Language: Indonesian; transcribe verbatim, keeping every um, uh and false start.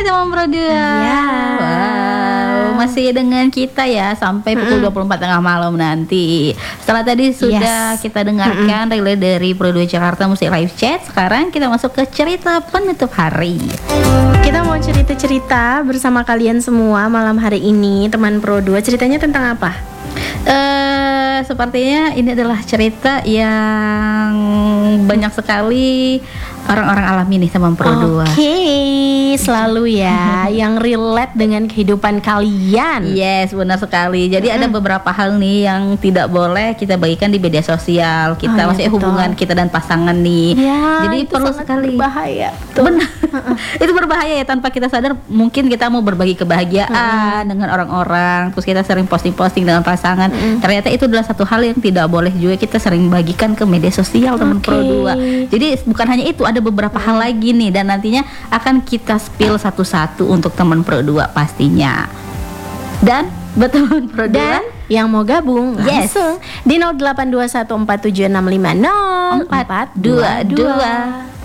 teman Pro dua. Iya. Wow, masih dengan kita ya sampai pukul dua puluh empat tengah malam nanti. Setelah tadi sudah Yes. kita dengarkan relay dari Pro dua Jakarta Musik Live Chat. Sekarang kita masuk ke cerita penutup hari. Kita mau cerita-cerita bersama kalian semua malam hari ini, teman Pro dua. Ceritanya tentang apa? Eh, sepertinya ini adalah cerita yang banyak sekali orang-orang alami nih teman Pro dua. Oke, selalu ya yang relate dengan kehidupan kalian. Yes, benar sekali. Jadi ada beberapa hal nih yang tidak boleh kita bagikan di media sosial. Kita Oh, iya, maksudnya betul. hubungan kita dan pasangan nih. Ya, Jadi itu perlu sangat sekali. berbahaya. Benar. Itu berbahaya ya, tanpa kita sadar mungkin kita mau berbagi kebahagiaan dengan orang-orang, terus kita sering posting-posting dengan pasangan. Ternyata itu adalah satu hal yang tidak boleh juga kita sering bagikan ke media sosial teman Oke. Pro dua. Jadi bukan hanya itu, ada beberapa hal lagi nih dan nantinya akan kita spill satu-satu untuk teman Pro dua pastinya. Dan buat teman Pro dua Dan yang mau gabung Yes. langsung di nol delapan dua satu empat tujuh enam lima nol empat dua dua.